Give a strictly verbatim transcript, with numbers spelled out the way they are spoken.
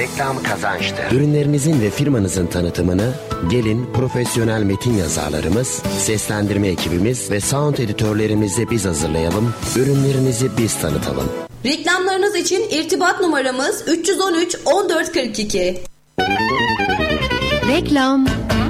reklam kazançtır. Ürünlerinizin ve firmanızın tanıtımını gelin profesyonel metin yazarlarımız, seslendirme ekibimiz ve sound editörlerimizle biz hazırlayalım. Ürünlerinizi biz tanıtalım. Reklamlarınız için irtibat numaramız üç yüz on üç on dört kırk iki. Reklam